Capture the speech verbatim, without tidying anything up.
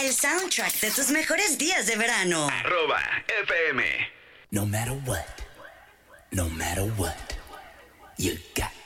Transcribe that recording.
el soundtrack de tus mejores días de verano. Arroba F M. No matter what, no matter what, you got